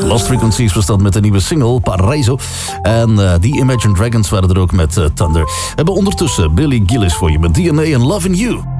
Lost Frequencies was dat met de nieuwe single Paraiso. En die Imagine Dragons waren er ook met Thunder. We hebben ondertussen Billy Gillies voor je met DNA en Loving You.